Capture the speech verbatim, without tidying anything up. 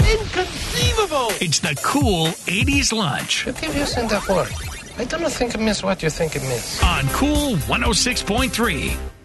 Inconceivable! It's the cool eighties lunch You keep using that word. I don't think it means what you think it means. on Cool one oh six point three.